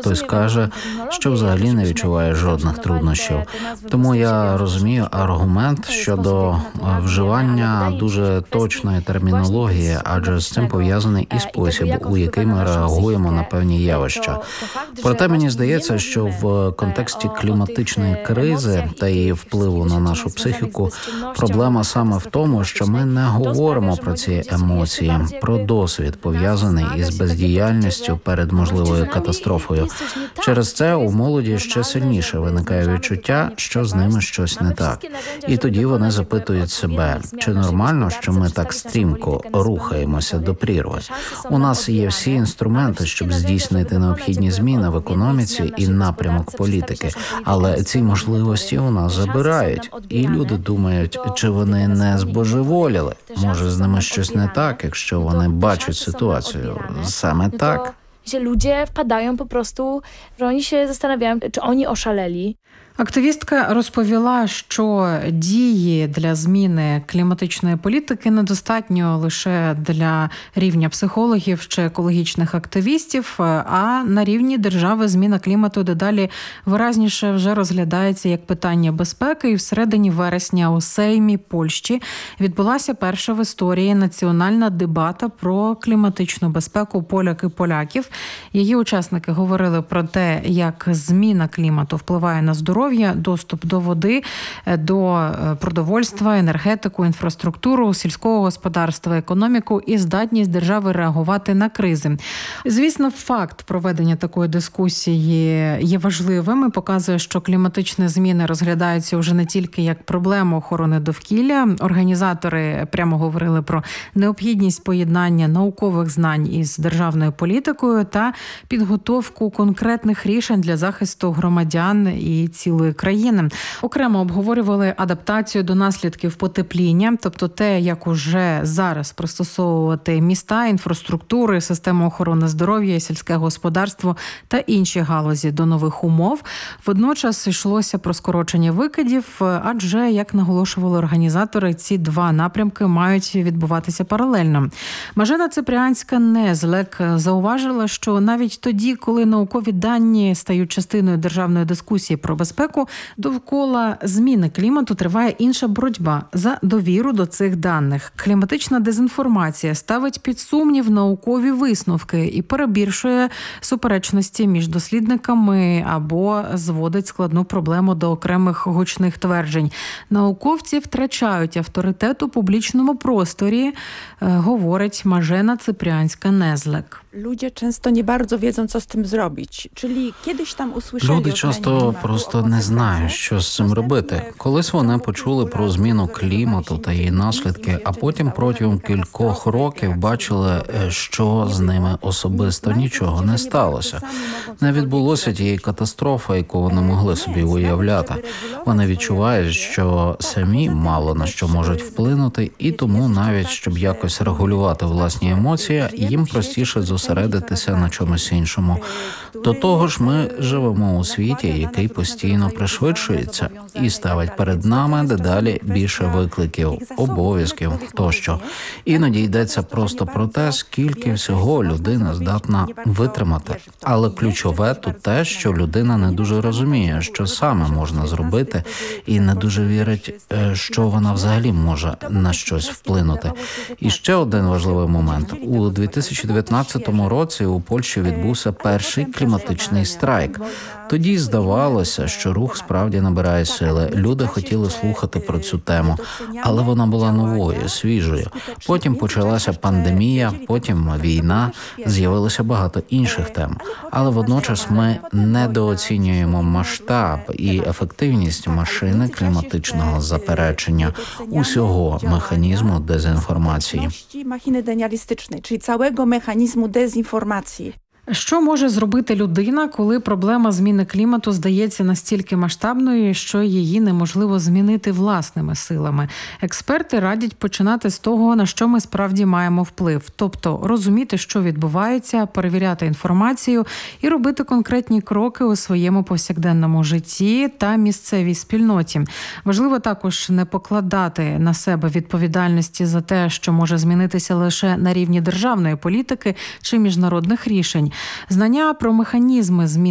хтось каже, що взагалі не відчуває жодних труднощів. Тому я розумію аргумент щодо вживання дуже точної термінології, адже з цим пов'язаний і спосіб, у який ми реагуємо на певні явища. Проте мені здається, що в контексті кліматичної кризи та її впливу на нашу психіку проблема саме в тому, що ми не говоримо про ці емоції, про досвід, пов'язаний із бездіяльністю перед можливою катастрофою. Через це у молоді ще сильніше виникає відчуття, що з ними щось не так. І тоді вони запитують себе, чи нормально, що ми так стрімко рухаємося до прірви. У нас є всі інструменти, щоб здійснити необхідні зміни в економіці і напрямок політики, але ці можливості у нас забирають. І люди думають, чи вони не збожеволіли. Може, з ними щось не так, якщо вони бачать ситуацію. Саме так. Że ludzie wpadają po prostu, że oni się zastanawiają, czy oni oszaleli. Активістка розповіла, що дії для зміни кліматичної політики недостатньо лише для рівня психологів чи екологічних активістів, а на рівні держави зміна клімату дедалі виразніше вже розглядається як питання безпеки. І всередині вересня у Сеймі Польщі відбулася перша в історії національна дебата про кліматичну безпеку поляк і поляків. Її учасники говорили про те, як зміна клімату впливає на здоров'я, доступ до води, до продовольства, енергетику, інфраструктуру, сільського господарства, економіку і здатність держави реагувати на кризи. Звісно, факт проведення такої дискусії є важливим і показує, що кліматичні зміни розглядаються вже не тільки як проблему охорони довкілля. Організатори прямо говорили про необхідність поєднання наукових знань із державною політикою та підготовку конкретних рішень для захисту громадян і цілої країни. Окремо обговорювали адаптацію до наслідків потепління, тобто те, як уже зараз пристосовувати міста, інфраструктури, систему охорони здоров'я, сільське господарство та інші галузі до нових умов. Водночас йшлося про скорочення викидів, адже, як наголошували організатори, ці два напрямки мають відбуватися паралельно. Мажена Ципріанська-Незлек зауважила, що навіть тоді, коли наукові дані стають частиною державної дискусії про безпеку, довкола зміни клімату триває інша боротьба за довіру до цих даних. Кліматична дезінформація ставить під сумнів наукові висновки і перебільшує суперечності між дослідниками або зводить складну проблему до окремих гучних тверджень. Науковці втрачають авторитет у публічному просторі, говорить Мажена Ципріанська-Незлек. Ludzie często nie bardzo wiedzą, co z tym zrobić. Czyli kiedyś tam usłyszeli... Люди часто просто не знають, що з цим робити. Колись вони почули про зміну клімату та її наслідки, а потім протягом кількох років бачили, що з ними особисто нічого не сталося. Не відбулося тієї катастрофи, яку вони могли собі уявляти. Вони відчувають, що самі мало на що можуть вплинути, і тому навіть, щоб якось регулювати власні емоції, їм простіше зосередитися на чомусь іншому. До того ж, ми живемо у світі, який постійно пришвидшується і ставить перед нами дедалі більше викликів, обов'язків тощо. Іноді йдеться просто про те, скільки всього людина здатна витримати. Але ключове тут те, що людина не дуже розуміє, що саме можна зробити, і не дуже вірить, що вона взагалі може на щось вплинути. І ще один важливий момент. У 2019 році у Польщі відбувся перший кліматичний страйк. Тоді здавалося, що рух справді набирає сили. Люди хотіли слухати про цю тему, але вона була новою, свіжою. Потім почалася пандемія, потім війна, з'явилося багато інших тем. Але водночас ми недооцінюємо масштаб і ефективність машини кліматичного заперечення усього механізму дезінформації. Machiny denialistycznej, czyli całego mechanizmu dezinformacji. Що може зробити людина, коли проблема зміни клімату здається настільки масштабною, що її неможливо змінити власними силами? Експерти радять починати з того, на що ми справді маємо вплив. Тобто розуміти, що відбувається, перевіряти інформацію і робити конкретні кроки у своєму повсякденному житті та місцевій спільноті. Важливо також не покладати на себе відповідальності за те, що може змінитися лише на рівні державної політики чи міжнародних рішень. Знання про механізми змін